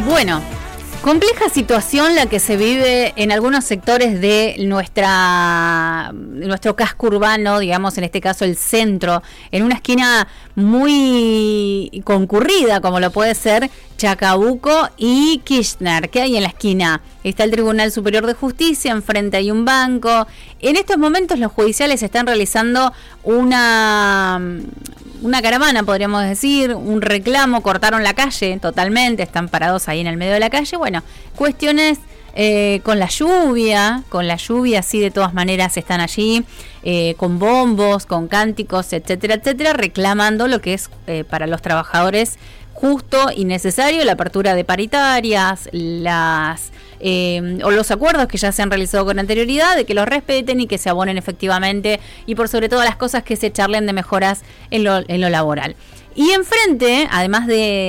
Bueno, compleja situación la que se vive en algunos sectores de nuestro casco urbano, digamos, en este caso el centro, en una esquina muy concurrida, como lo puede ser Chacabuco y Kirchner. ¿Qué hay en la esquina? Está el Tribunal Superior de Justicia, enfrente hay un banco. En estos momentos los judiciales están realizando una caravana, podríamos decir, un reclamo, cortaron la calle totalmente, están parados ahí en el medio de la calle. Bueno, cuestiones con la lluvia, sí, de todas maneras están allí, con bombos, con cánticos, etcétera, etcétera, reclamando lo que es para los trabajadores justo y necesario, la apertura de paritarias, o los acuerdos que ya se han realizado con anterioridad, de que los respeten y que se abonen efectivamente, y por sobre todas las cosas que se charlen de mejoras en lo laboral. Y enfrente, además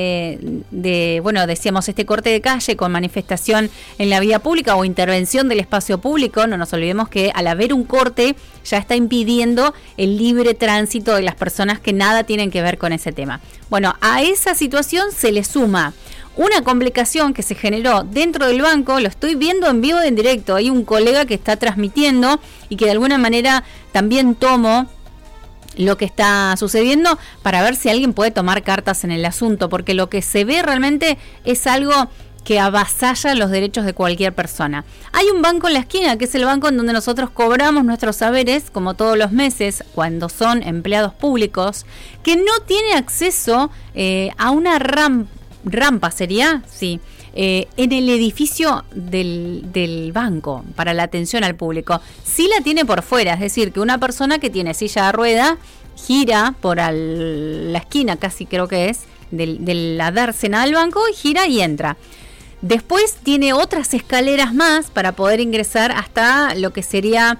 bueno, decíamos, este corte de calle con manifestación en la vía pública o intervención del espacio público, no nos olvidemos que al haber un corte ya está impidiendo el libre tránsito de las personas que nada tienen que ver con ese tema. Bueno, a esa situación se le suma una complicación que se generó dentro del banco. Lo estoy viendo en vivo y en directo. Hay un colega que está transmitiendo y que de alguna manera también tomo lo que está sucediendo para ver si alguien puede tomar cartas en el asunto, porque lo que se ve realmente es algo que avasalla los derechos de cualquier persona. Hay un banco en la esquina, que es el banco en donde nosotros cobramos nuestros saberes, como todos los meses, cuando son empleados públicos, que no tiene acceso a una rampa, ¿sería? Sí. En el edificio del banco para la atención al público. Sí la tiene por fuera, es decir, que una persona que tiene silla de rueda gira por la esquina, casi creo que es, de la dársena al banco, y gira y entra. Después tiene otras escaleras más para poder ingresar hasta lo que sería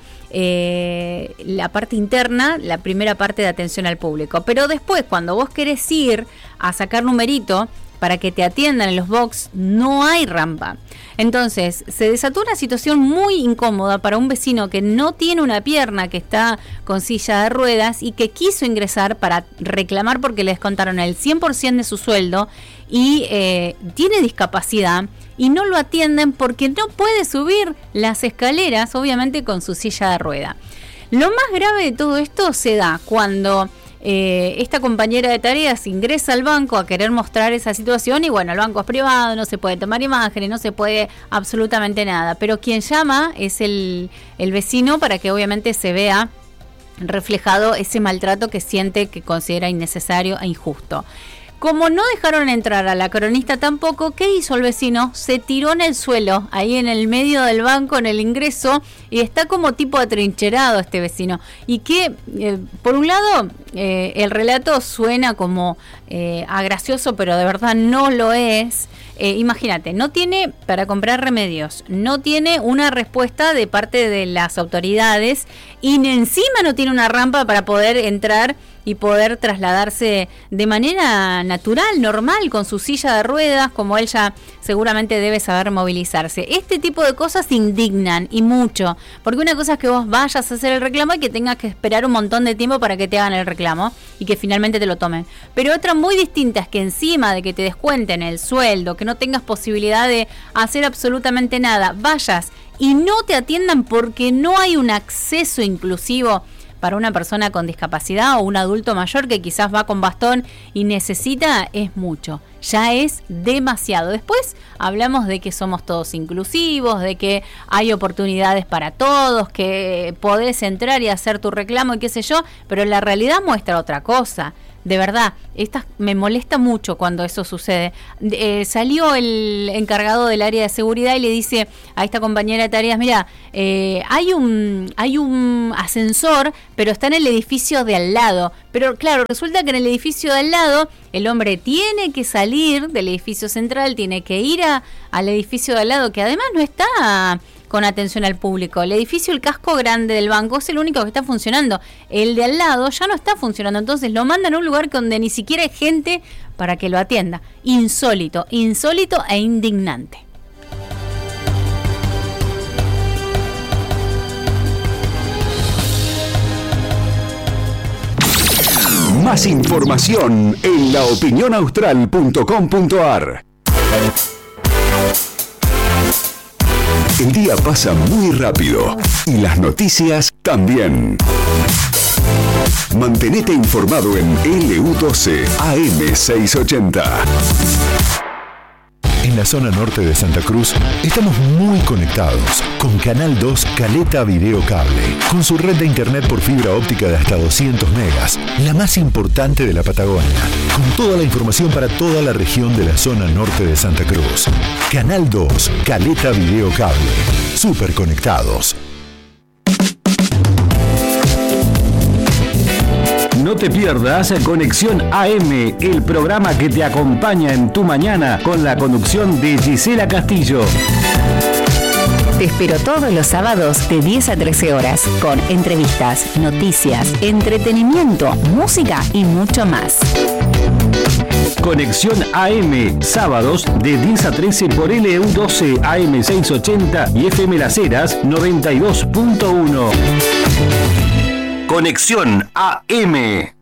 la parte interna, la primera parte de atención al público. Pero después, cuando vos querés ir a sacar numerito para que te atiendan en los box, no hay rampa. Entonces, se desató una situación muy incómoda para un vecino que no tiene una pierna, que está con silla de ruedas y que quiso ingresar para reclamar porque le descontaron el 100% de su sueldo y tiene discapacidad y no lo atienden porque no puede subir las escaleras, obviamente con su silla de rueda. Lo más grave de todo esto se da cuando esta compañera de tareas ingresa al banco a querer mostrar esa situación y bueno, el banco es privado, no se puede tomar imágenes, no se puede absolutamente nada, pero quien llama es el vecino para que obviamente se vea reflejado ese maltrato que siente, que considera innecesario e injusto. Como no dejaron entrar a la cronista tampoco, ¿qué hizo el vecino? Se tiró en el suelo, ahí en el medio del banco, en el ingreso, y está como tipo atrincherado este vecino. Y que, por un lado, el relato suena como gracioso, pero de verdad no lo es. Imagínate, no tiene para comprar remedios, no tiene una respuesta de parte de las autoridades y encima no tiene una rampa para poder entrar y poder trasladarse de manera natural, normal, con su silla de ruedas, como él ya seguramente debe saber movilizarse. Este tipo de cosas indignan y mucho, porque una cosa es que vos vayas a hacer el reclamo y que tengas que esperar un montón de tiempo para que te hagan el reclamo y que finalmente te lo tomen. Pero otra muy distinta es que encima de que te descuenten el sueldo, que no tengas posibilidad de hacer absolutamente nada, vayas y no te atiendan porque no hay un acceso inclusivo para una persona con discapacidad o un adulto mayor que quizás va con bastón y necesita, es mucho, ya es demasiado. Después hablamos de que somos todos inclusivos, de que hay oportunidades para todos, que podés entrar y hacer tu reclamo y qué sé yo, pero la realidad muestra otra cosa. De verdad, me molesta mucho cuando eso sucede. Salió el encargado del área de seguridad y le dice a esta compañera de tareas, mira, hay un ascensor, pero está en el edificio de al lado. Pero claro, resulta que en el edificio de al lado el hombre tiene que salir del edificio central, tiene que ir al edificio de al lado, que además no está con atención al público. El edificio, el casco grande del banco, es el único que está funcionando. El de al lado ya no está funcionando, entonces lo mandan a un lugar donde ni siquiera hay gente para que lo atienda. Insólito, insólito e indignante. Más información en laopinionaustral.com.ar. El día pasa muy rápido y las noticias también. Mantenete informado en LU12 AM680. En la zona norte de Santa Cruz estamos muy conectados con Canal 2 Caleta Video Cable, con su red de internet por fibra óptica de hasta 200 megas, la más importante de la Patagonia, con toda la información para toda la región de la zona norte de Santa Cruz. Canal 2 Caleta Video Cable, súper conectados. No te pierdas Conexión AM, el programa que te acompaña en tu mañana con la conducción de Gisela Castillo. Te espero todos los sábados de 10 a 13 horas con entrevistas, noticias, entretenimiento, música y mucho más. Conexión AM, sábados de 10 a 13 por LU12 AM680 y FM Las Heras 92.1. Conexión AM.